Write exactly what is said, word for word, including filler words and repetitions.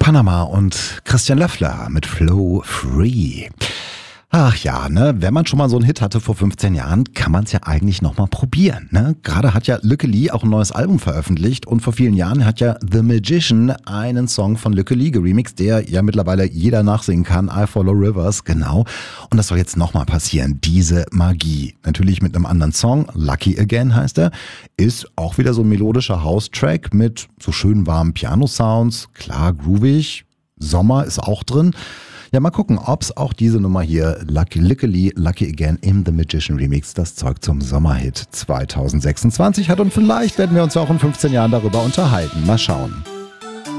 Panama und Christian Löffler mit Flow Free. Ach ja, ne, wenn man schon mal so einen Hit hatte vor fünfzehn Jahren, kann man es ja eigentlich nochmal probieren, ne? Gerade hat ja Lykke Li auch ein neues Album veröffentlicht und vor vielen Jahren hat ja The Magician einen Song von Lykke Li geremixed, der ja mittlerweile jeder nachsingen kann, I Follow Rivers, genau. Und das soll jetzt nochmal passieren, diese Magie. Natürlich mit einem anderen Song, Lucky Again heißt er, ist auch wieder so ein melodischer House-Track mit so schön warmen Piano-Sounds, klar groovig, Sommer ist auch drin. Ja, mal gucken, ob es auch diese Nummer hier, Lucky, Lykke Li, Lucky Again im The Magician Remix, das Zeug zum Sommerhit zwanzig sechsundzwanzig hat. Und vielleicht werden wir uns ja auch in fünfzehn Jahren darüber unterhalten. Mal schauen.